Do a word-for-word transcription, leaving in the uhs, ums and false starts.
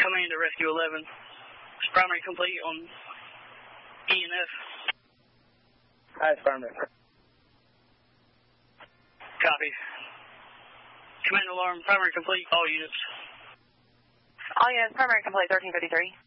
Commander Rescue eleven. It's primary complete on E and F. Hi, affirmative. Copy. Command alarm, primary complete, all units. All units, primary complete, thirteen fifty-three.